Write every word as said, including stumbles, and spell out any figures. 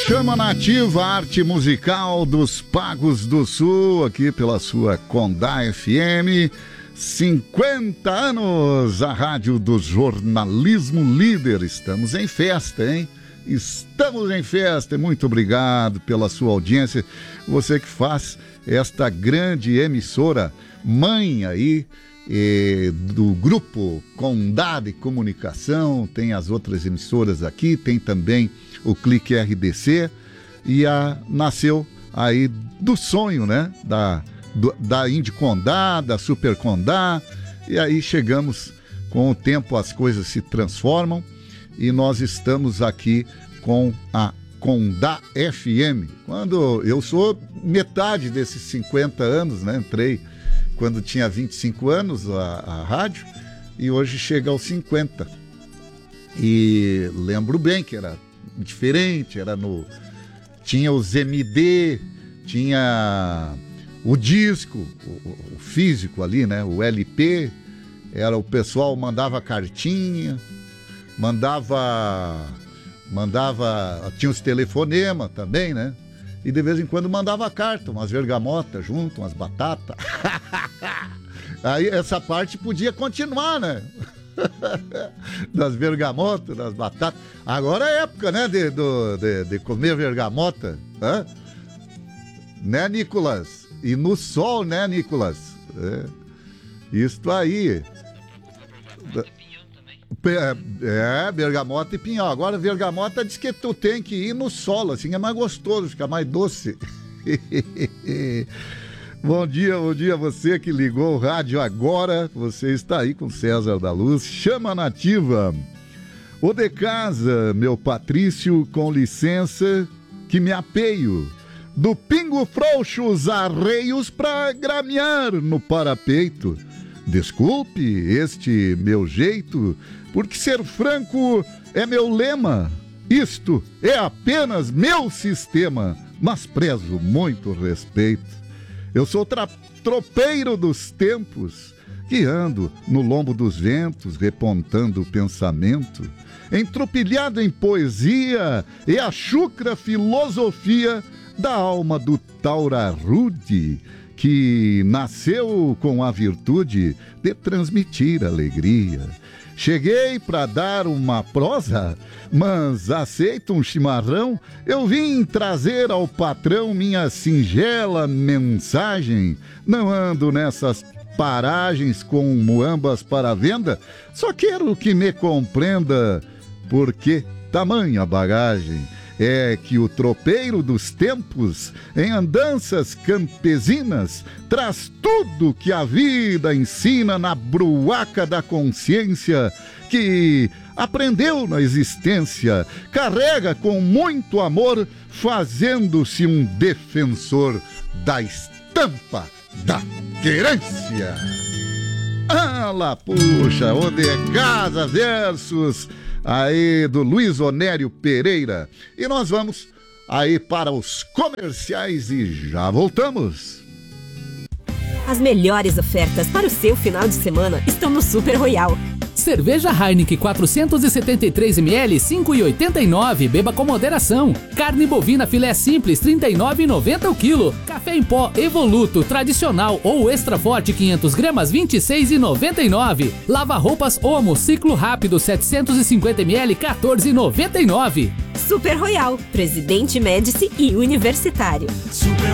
Chama Nativa, arte musical dos Pagos do Sul, aqui pela sua Condá F M. cinquenta anos, a rádio do jornalismo líder. Estamos em festa, hein? Estamos em festa. Muito obrigado pela sua audiência. Você que faz esta grande emissora, mãe aí, eh, do grupo Condá de Comunicação. Tem as outras emissoras aqui, tem também o Clique R D C, e a, nasceu aí do sonho, né? Da, do, da Indie Condá, da Super Condá, e aí chegamos, com o tempo as coisas se transformam, e nós estamos aqui com a Condá F M. Quando eu sou metade desses cinquenta anos, né? Entrei quando tinha vinte e cinco anos a, a rádio, e hoje chega aos cinquenta. E lembro bem que era diferente, era no... tinha os M D, tinha o disco, o, o físico ali, né? O L P, era o pessoal mandava cartinha, mandava, mandava, tinha os telefonemas também, né? E de vez em quando mandava carta, umas vergamotas junto, umas batatas. Aí essa parte podia continuar, né? Das vergamotas, das batatas. Agora é época, né, de, do, de, de comer vergamota. Hã? Né, Nicolas? E no sol, né, Nicolas? É. Isto aí. É, bergamota e pinhão. Agora, bergamota diz que tu tem que ir no solo, assim é mais gostoso, fica mais doce. Bom dia, bom dia a você que ligou o rádio agora. Você está aí com César da Luz. Chama Nativa. Ô de casa, meu Patrício, com licença, que me apeio. Do pingo frouxo os arreios pra gramear no parapeito. Desculpe este meu jeito, porque ser franco é meu lema. Isto é apenas meu sistema, mas prezo muito respeito. Eu sou tra- tropeiro dos tempos, que ando no lombo dos ventos, repontando o pensamento, entropilhado em poesia e a chucra filosofia da alma do Taura Rude, que nasceu com a virtude de transmitir alegria. Cheguei para dar uma prosa, mas aceito um chimarrão. Eu vim trazer ao patrão minha singela mensagem. Não ando nessas paragens com muambas para venda, só quero que me compreenda porque tamanha bagagem. É que o tropeiro dos tempos, em andanças campesinas, traz tudo que a vida ensina na bruaca da consciência, que aprendeu na existência, carrega com muito amor, fazendo-se um defensor da estampa da querência. Ah lá, puxa, o de casa versus... aí do Luiz Onério Pereira. E nós vamos aí para os comerciais e já voltamos. As melhores ofertas para o seu final de semana estão no Super Royal. Cerveja Heineken quatrocentos e setenta e três mililitros, cinco reais e oitenta e nove centavos. Beba com moderação. Carne bovina filé simples, trinta e nove reais e noventa centavos o quilo. Café em pó Evoluto, tradicional ou extra forte, quinhentas gramas, vinte e seis reais e noventa e nove centavos. Lava roupas Omo, ciclo rápido, setecentos e cinquenta mililitros, quatorze reais e noventa e nove centavos. Super Royal, Presidente Médici e Universitário. Super